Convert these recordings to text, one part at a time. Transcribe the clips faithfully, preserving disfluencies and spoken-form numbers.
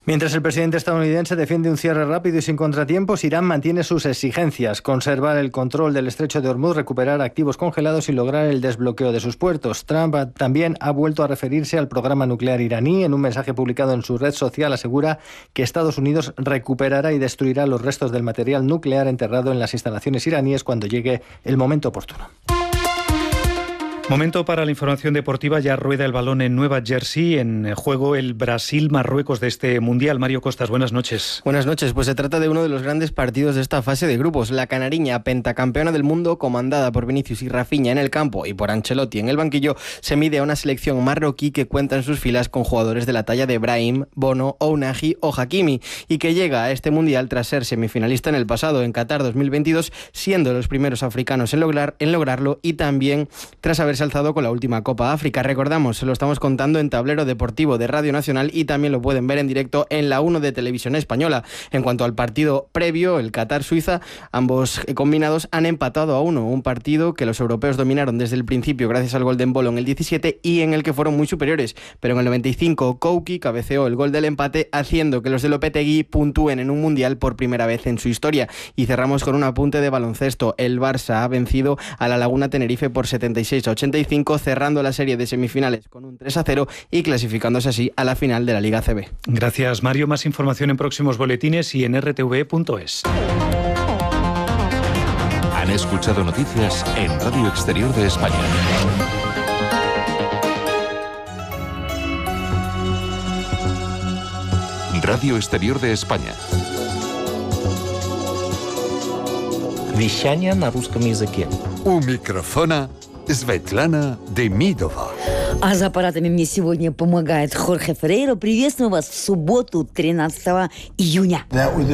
Mientras el presidente estadounidense defiende un cierre rápido y sin contratiempos, Irán mantiene sus exigencias: conservar el control del estrecho de Hormuz, recuperar activos congelados y lograr el desbloqueo de sus puertos. Trump también ha vuelto a referirse al programa nuclear iraní. En un mensaje publicado en su red social asegura que Estados Unidos recuperará y destruirá los restos del material nuclear enterrado en las instalaciones iraníes cuando llegue el momento oportuno. Momento para la información deportiva. Ya rueda el balón en Nueva Jersey. En juego el Brasil-Marruecos de este Mundial. Mario Costas, buenas noches. Buenas noches. Pues se trata de uno de los grandes partidos de esta fase de grupos. La canariña, pentacampeona del mundo, comandada por Vinicius y Rafinha en el campo y por Ancelotti en el banquillo, se mide a una selección marroquí que cuenta en sus filas con jugadores de la talla de Brahim, Bono, Ounahi o Hakimi, y que llega a este Mundial tras ser semifinalista en el pasado, en Qatar dos mil veintidós, siendo los primeros africanos en, lograr, en lograrlo, y también tras haberse alzado con la última Copa África. Recordamos, se lo estamos contando en Tablero Deportivo de Radio Nacional y también lo pueden ver en directo en la uno de Televisión Española. En cuanto al partido previo, el Qatar-Suiza, ambos combinados han empatado a uno, un partido que los europeos dominaron desde el principio gracias al gol de Embolo en el diecisiete y en el que fueron muy superiores, pero en el noventa y cinco Kouki cabeceó el gol del empate, haciendo que los de Lopetegui puntúen en un Mundial por primera vez en su historia. Y cerramos con un apunte de baloncesto. El Barça ha vencido a la Laguna Tenerife por setenta y seis a ochenta y cinco, cerrando la serie de semifinales con un tres a cero y clasificándose así a la final de la Liga A C B. Gracias, Mario. Más información en próximos boletines y en r t v punto es. Han escuchado noticias en Radio Exterior de España. Radio Exterior de España. Вещание на русском языке. У микрофона Светлана Демидова. А за аппаратами мне сегодня помогает Хорхе Феррейро. Приветствую вас в субботу, тринадцатого июня.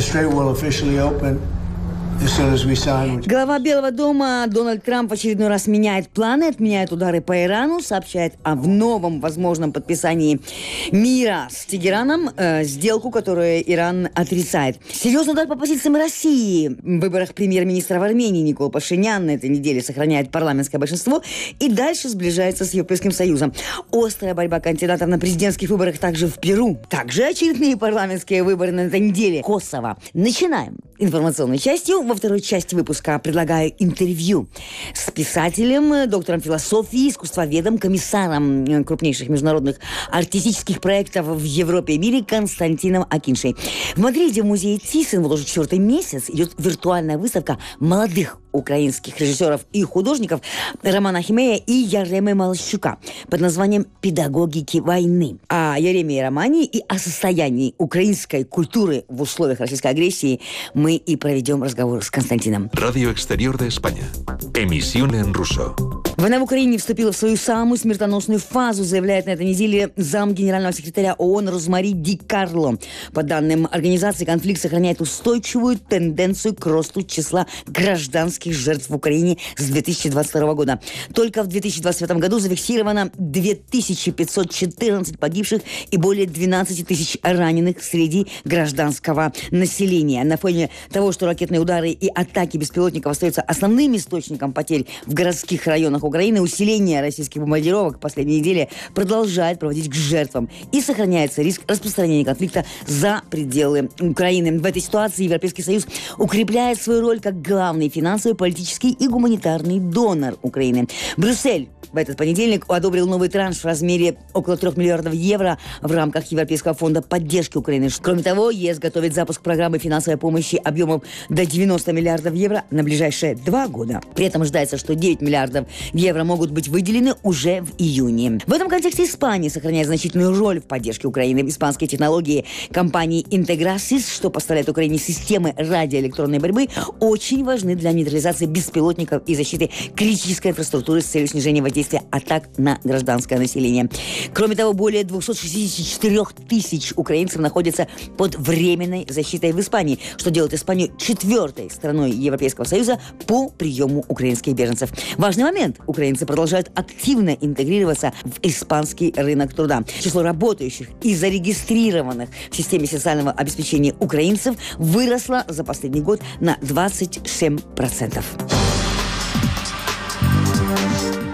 Глава Белого дома Дональд Трамп в очередной раз меняет планы, отменяет удары по Ирану, сообщает о новом возможном подписании мира с Тегераном, э, сделку, которую Иран отрицает. Серьезный удар по позициям России. В выборах премьер-министра в Армении Никол Пашинян на этой неделе сохраняет парламентское большинство и дальше сближается с Европейским Союзом. Острая борьба кандидатов на президентских выборах также в Перу. Также очередные парламентские выборы на этой неделе. Косово. Начинаем информационной частью. Во второй части выпуска предлагаю интервью с писателем, доктором философии, искусствоведом, комиссаром крупнейших международных артистических проектов в Европе и мире Константином Акиншей. В Мадриде в музее Тhyssen вот уже четвертый месяц идет виртуальная выставка молодых украинских режиссеров и художников Романа Химея и Яремы Малощука под названием «Педагогики войны». О Яреме и Романе и о состоянии украинской культуры в условиях российской агрессии мы и проведем разговор с Константином. Radio Exterior de España. Emisión en ruso. Война в Украине вступила в свою самую смертоносную фазу, заявляет на этой неделе зам генерального секретаря ООН Розмари Ди Карло. По данным организации, конфликт сохраняет устойчивую тенденцию к росту числа гражданских жертв в Украине с две тысячи двадцать второго года. Только в две тысячи двадцать пятом году зафиксировано две тысячи пятьсот четырнадцать погибших и более двенадцать тысяч раненых среди гражданского населения. На фоне того, что ракетные удары и атаки беспилотников остаются основным источником потерь в городских районах Украины, усиление российских бомбардировок в последние недели продолжает проводить к жертвам и сохраняется риск распространения конфликта за пределы Украины. В этой ситуации Европейский Союз укрепляет свою роль как главный финансовый, политический и гуманитарный донор Украины. Брюссель в этот понедельник одобрил новый транш в размере около трех миллиардов евро в рамках Европейского фонда поддержки Украины. Кроме того, ЕС готовит запуск программы финансовой помощи объемом до девяноста миллиардов евро на ближайшие два года. При этом ожидается, что девять миллиардов евро могут быть выделены уже в июне. В этом контексте Испания сохраняет значительную роль в поддержке Украины. Испанские технологии компании Integrasis, что поставляет Украине системы радиоэлектронной борьбы, очень важны для нейтрализации беспилотников и защиты критической инфраструктуры с целью снижения воздействия атак на гражданское население. Кроме того, более двухсот шестидесяти четырёх тысяч украинцев находятся под временной защитой в Испании, что делает Испанию четвертой страной Европейского Союза по приему украинских беженцев. Важный момент. Украинцы продолжают активно интегрироваться в испанский рынок труда. Число работающих и зарегистрированных в системе социального обеспечения украинцев выросло за последний год на двадцать семь процентов.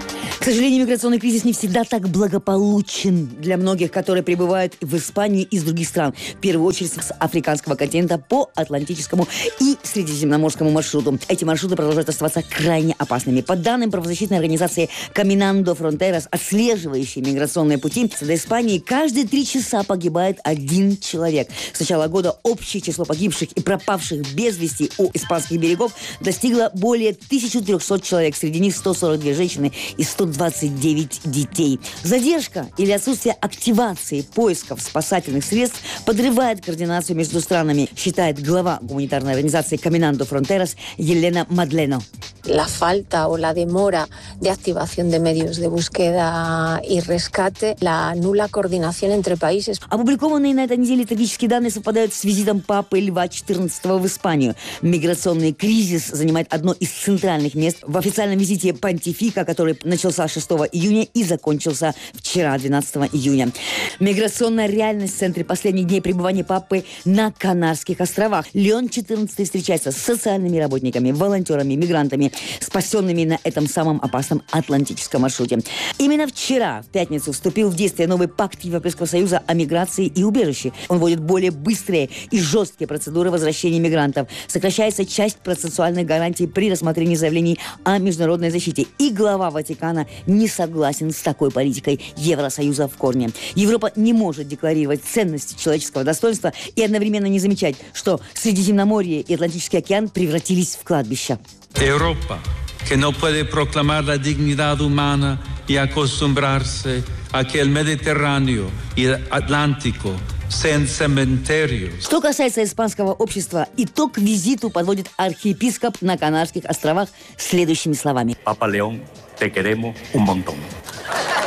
К сожалению, миграционный кризис не всегда так благополучен для многих, которые прибывают в Испанию из других стран. В первую очередь с африканского континента по Атлантическому и Средиземноморскому маршруту. Эти маршруты продолжают оставаться крайне опасными. По данным правозащитной организации Caminando Fronteras, отслеживающей миграционные пути до Испании, каждые три часа погибает один человек. С начала года общее число погибших и пропавших без вести у испанских берегов достигло более тысячи трехсот человек. Среди них сто сорок две женщины и сто двадцать девять детей. Задержка или отсутствие активации поисков спасательных средств подрывает координацию между странами, считает глава гуманитарной организации Caminando Fronteras Елена Мадлено. La falta o la demora de activación de medios de búsqueda y rescate, la nula coordinación entre países. Опубликованные на этой неделе трагические данные совпадают с визитом Папы Льва четырнадцатого в Испанию. Миграционный кризис занимает одно из центральных мест в официальном визите понтифика, который начался шестого июня и закончился вчера, двенадцатого июня. Миграционная реальность в центре последних дней пребывания Папы на Канарских островах. Леон четырнадцатый встречается с социальными работниками, волонтерами, мигрантами, спасенными на этом самом опасном Атлантическом маршруте. Именно вчера, в пятницу, вступил в действие новый пакт Европейского Союза о миграции и убежище. Он вводит более быстрые и жесткие процедуры возвращения мигрантов. Сокращается часть процессуальных гарантий при рассмотрении заявлений о международной защите. И глава Ватикана не согласен с такой политикой Евросоюза в корне. Европа не может декларировать ценности человеческого достоинства и одновременно не замечать, что Средиземноморье и Атлантический океан превратились в кладбища. Europa, que no puede proclamar la dignidad humana y acostumbrarse a que el Mediterráneo y el Atlántico sean cementerios. Что касается испанского общества, итог визиту подводит архиепископ на Канарских островах следующими словами. Папа León, te queremos un montón.